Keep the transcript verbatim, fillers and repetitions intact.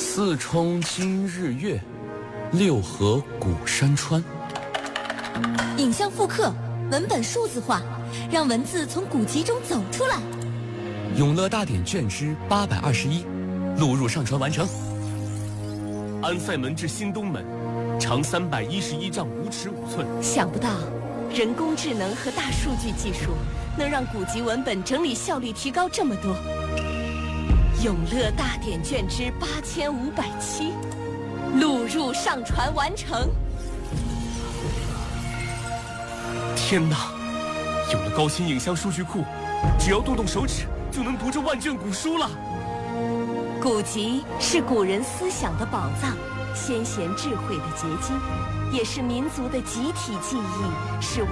四冲今日月，六合古山川。 影像复刻，文本数字化，让文字从古籍中走出来。 永乐大典卷之八百二十一，录入上传完成。 安塞门至新东门，长三百一十一丈五尺五寸。 想不到，人工智能和大数据技术能让古籍文本整理效率提高这么多。永乐大典卷之八千五百七，录入上传完成。 天哪！有了高清影像数据库，只要动动手指就能读这万卷古书了。 古籍是古人思想的宝藏，先贤智慧的结晶，也是民族的集体记忆，是